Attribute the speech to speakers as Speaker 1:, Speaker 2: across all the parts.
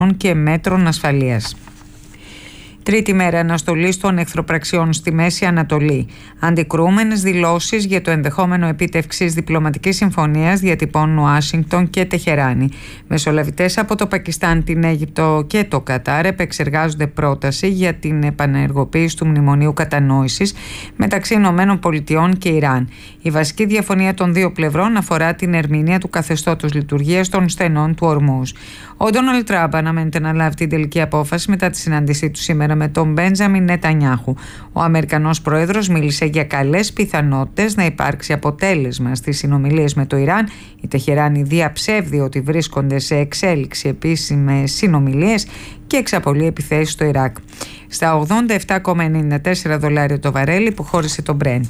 Speaker 1: και μέτρων ασφαλείας. Τρίτη μέρα αναστολής των εχθροπραξιών στη Μέση Ανατολή. Αντικρούμενες δηλώσεις για το ενδεχόμενο επίτευξης διπλωματικής συμφωνίας διατυπώνουν Ουάσιγκτον και Τεχεράνη. Μεσολαβητές από το Πακιστάν, την Αίγυπτο και το Κατάρ επεξεργάζονται πρόταση για την επανεργοποίηση του Μνημονίου Κατανόησης μεταξύ ΗΠΑ και Ιράν. Η βασική διαφωνία των δύο πλευρών αφορά την ερμηνεία του καθεστώτος λειτουργίας των στενών του Ορμούζ. Ο Ντόναλντ Τραμπ αναμένεται να λάβει την τελική απόφαση μετά τη συνάντησή του σήμερα με τον Μπέντζαμιν Νετανιάχου. Ο Αμερικανός πρόεδρος μίλησε για καλές πιθανότητες να υπάρξει αποτέλεσμα στις συνομιλίες με το Ιράν. Η Τεχεράνη διαψεύδει ότι βρίσκονται σε εξέλιξη επίσημες συνομιλίες και εξαπολύει επιθέσεις στο Ιράκ. Στα $87,94 το βαρέλι που χώρισε το Brent.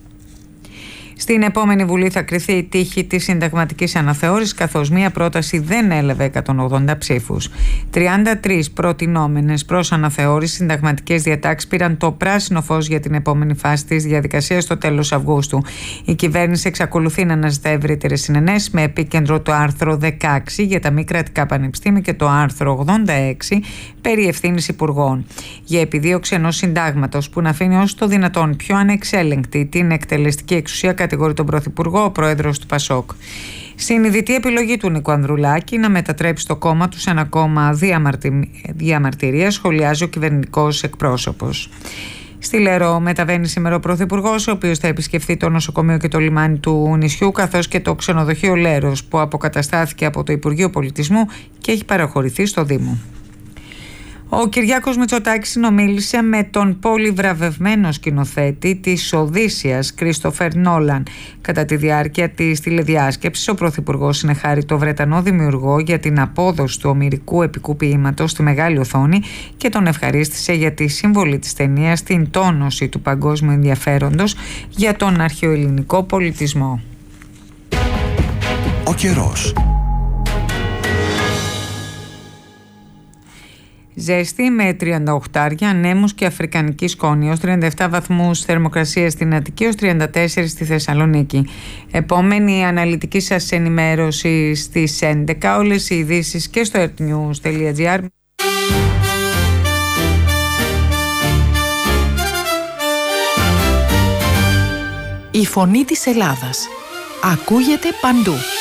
Speaker 1: Στην επόμενη Βουλή θα κριθεί η τύχη της συνταγματικής αναθεώρησης, καθώς μία πρόταση δεν έλαβε 180 ψήφους. 33 προτινόμενες προς αναθεώρηση συνταγματικές διατάξεις πήραν το πράσινο φως για την επόμενη φάση της διαδικασίας στο τέλος Αυγούστου. Η κυβέρνηση εξακολουθεί να αναζητά ευρύτερες συνενέσεις, με επίκεντρο το άρθρο 16 για τα μη κρατικά πανεπιστήμια και το άρθρο 86 περί ευθύνης υπουργών. Για επιδίωξη ενός συντάγματος που να αφήνει όσο το δυνατόν πιο ανεξέλεγκτη την εκτελεστική εξουσία, κατηγορεί τον Πρωθυπουργό ο πρόεδρος του ΠΑΣΟΚ. Συνειδητή επιλογή του Νίκου Ανδρουλάκη να μετατρέψει το κόμμα του σε ένα κόμμα διαμαρτυρίας, σχολιάζει ο κυβερνητικός εκπρόσωπος. Στη Λέρο μεταβαίνει σήμερα ο Πρωθυπουργός, ο οποίος θα επισκεφθεί το νοσοκομείο και το λιμάνι του νησιού, καθώς και το ξενοδοχείο Λέρος, που αποκαταστάθηκε από το Υπουργείο Πολιτισμού και έχει παραχωρηθεί στο Δήμο. Ο Κυριάκος Μητσοτάκης συνομίλησε με τον πολυβραβευμένο σκηνοθέτη της Οδύσσειας, Κρίστοφερ Νόλαν. Κατά τη διάρκεια της τηλεδιάσκεψης, ο Πρωθυπουργός συνεχάρη το Βρετανό δημιουργό για την απόδοση του ομηρικού επικού ποίηματος στη μεγάλη οθόνη και τον ευχαρίστησε για τη συμβολή της ταινίας στην τόνωση του παγκόσμιου ενδιαφέροντος για τον αρχαιοελληνικό πολιτισμό.
Speaker 2: Ο καιρός.
Speaker 1: Ζέστη με 38, ανέμους και αφρικανική σκόνη, ως 37 βαθμούς θερμοκρασία στην Αττική, ως 34 στη Θεσσαλονίκη. Επόμενη αναλυτική σας ενημέρωση στις 11, όλες οι ειδήσεις και στο earthnews.gr.
Speaker 3: Η φωνή της Ελλάδας ακούγεται παντού.